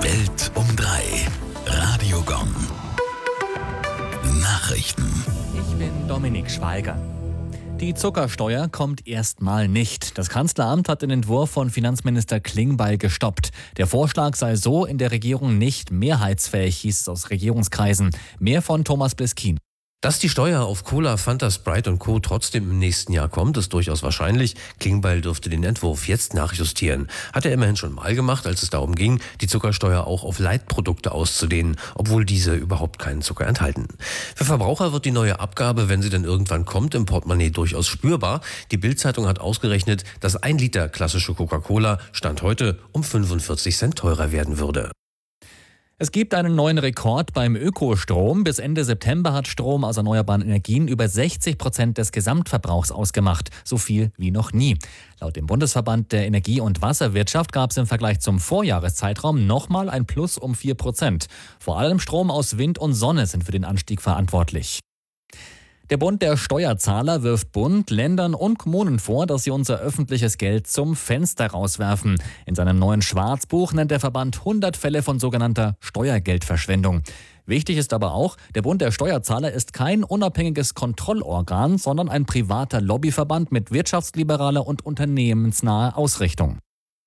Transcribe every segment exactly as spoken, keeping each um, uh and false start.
Geld um drei. Radiogong. Nachrichten. Ich bin Dominik Schweiger. Die Zuckersteuer kommt erstmal nicht. Das Kanzleramt hat den Entwurf von Finanzminister Klingbeil gestoppt. Der Vorschlag sei so in der Regierung nicht mehrheitsfähig, hieß es aus Regierungskreisen. Mehr von Thomas Bliskin. Dass die Steuer auf Cola, Fanta, Sprite und Co. trotzdem im nächsten Jahr kommt, ist durchaus wahrscheinlich. Klingbeil dürfte den Entwurf jetzt nachjustieren. Hat er immerhin schon mal gemacht, als es darum ging, die Zuckersteuer auch auf Leitprodukte auszudehnen, obwohl diese überhaupt keinen Zucker enthalten. Für Verbraucher wird die neue Abgabe, wenn sie dann irgendwann kommt, im Portemonnaie durchaus spürbar. Die Bild-Zeitung hat ausgerechnet, dass ein Liter klassische Coca-Cola Stand heute um fünfundvierzig Cent teurer werden würde. Es gibt einen neuen Rekord beim Ökostrom. Bis Ende September hat Strom aus erneuerbaren Energien über sechzig Prozent des Gesamtverbrauchs ausgemacht. So viel wie noch nie. Laut dem Bundesverband der Energie- und Wasserwirtschaft gab es im Vergleich zum Vorjahreszeitraum nochmal ein Plus um vier Prozent. Vor allem Strom aus Wind und Sonne sind für den Anstieg verantwortlich. Der Bund der Steuerzahler wirft Bund, Ländern und Kommunen vor, dass sie unser öffentliches Geld zum Fenster rauswerfen. In seinem neuen Schwarzbuch nennt der Verband hundert Fälle von sogenannter Steuergeldverschwendung. Wichtig ist aber auch, der Bund der Steuerzahler ist kein unabhängiges Kontrollorgan, sondern ein privater Lobbyverband mit wirtschaftsliberaler und unternehmensnaher Ausrichtung.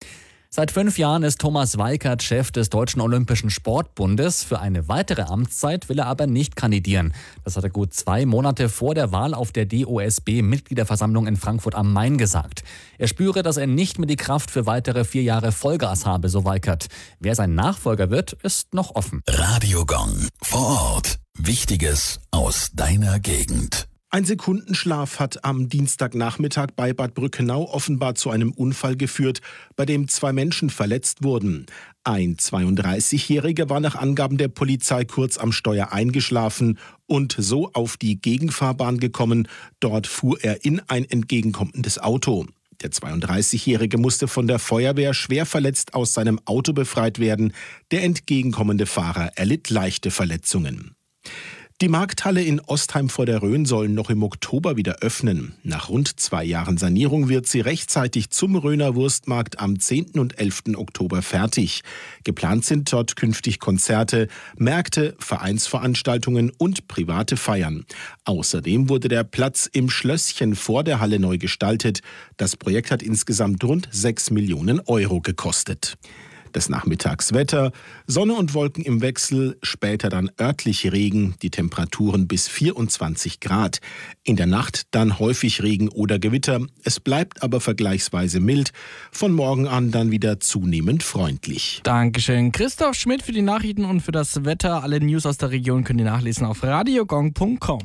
Seit fünf Jahren ist Thomas Weikert Chef des Deutschen Olympischen Sportbundes. Für eine weitere Amtszeit will er aber nicht kandidieren. Das hat er gut zwei Monate vor der Wahl auf der D O S B-Mitgliederversammlung in Frankfurt am Main gesagt. Er spüre, dass er nicht mehr die Kraft für weitere vier Jahre Vollgas habe, so Weikert. Wer sein Nachfolger wird, ist noch offen. Radiogong. Vor Ort. Wichtiges aus deiner Gegend. Ein Sekundenschlaf hat am Dienstagnachmittag bei Bad Brückenau offenbar zu einem Unfall geführt, bei dem zwei Menschen verletzt wurden. Ein zweiunddreißigjähriger war nach Angaben der Polizei kurz am Steuer eingeschlafen und so auf die Gegenfahrbahn gekommen. Dort fuhr er in ein entgegenkommendes Auto. Der zweiunddreißigjährige musste von der Feuerwehr schwer verletzt aus seinem Auto befreit werden. Der entgegenkommende Fahrer erlitt leichte Verletzungen. Die Markthalle in Ostheim vor der Rhön soll noch im Oktober wieder öffnen. Nach rund zwei Jahren Sanierung wird sie rechtzeitig zum Rhöner Wurstmarkt am zehnten und elften Oktober fertig. Geplant sind dort künftig Konzerte, Märkte, Vereinsveranstaltungen und private Feiern. Außerdem wurde der Platz im Schlösschen vor der Halle neu gestaltet. Das Projekt hat insgesamt rund sechs Millionen Euro gekostet. Das Nachmittagswetter, Sonne und Wolken im Wechsel, später dann örtlich Regen, die Temperaturen bis vierundzwanzig Grad. In der Nacht dann häufig Regen oder Gewitter, es bleibt aber vergleichsweise mild, von morgen an dann wieder zunehmend freundlich. Dankeschön, Christoph Schmidt für die Nachrichten und für das Wetter. Alle News aus der Region könnt ihr nachlesen auf radiogong punkt com.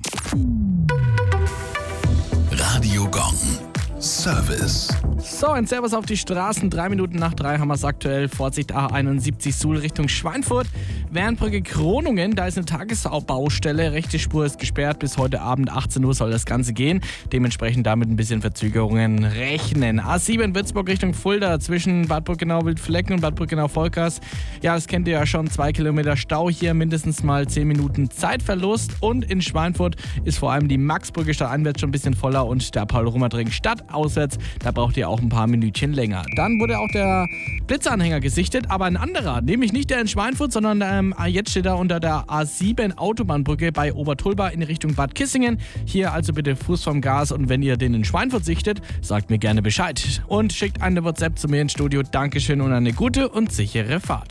Radiogong. Service. So, ein Servus auf die Straßen. Drei Minuten nach drei haben wir es aktuell. Vorsicht A einundsiebzig Suhl Richtung Schweinfurt. Wernbrücke Kronungen, da ist eine Tagesbaustelle. Rechte Spur ist gesperrt. Bis heute Abend achtzehn Uhr soll das Ganze gehen. Dementsprechend damit ein bisschen Verzögerungen rechnen. A sieben Würzburg Richtung Fulda zwischen Bad Brückenau-Wildflecken und Bad Brückenau-Volkers. Ja, das kennt ihr ja schon. Zwei Kilometer Stau hier, mindestens mal zehn Minuten Zeitverlust. Und in Schweinfurt ist vor allem die Maxbrücke stadteinwärts schon ein bisschen voller und der Paul-Rummerdring Stadt auswärts. Da braucht ihr auch ein paar Minütchen länger. Dann wurde auch der Blitzanhänger gesichtet, aber ein anderer, nämlich nicht der in Schweinfurt, sondern ähm, jetzt steht er unter der A sieben Autobahnbrücke bei Obertulba in Richtung Bad Kissingen. Hier also bitte Fuß vom Gas und wenn ihr den in Schweinfurt sichtet, sagt mir gerne Bescheid und schickt eine WhatsApp zu mir ins Studio. Dankeschön und eine gute und sichere Fahrt.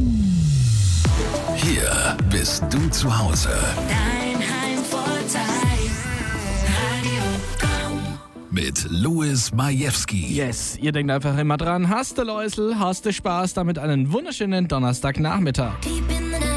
Hier bist du zu Hause. Dein Heimvorteil. Radio Gong. Mit Louis Majewski. Yes, ihr denkt einfach immer dran. Hast du Läusel, hast du Spaß, damit einen wunderschönen Donnerstagnachmittag. Deep in the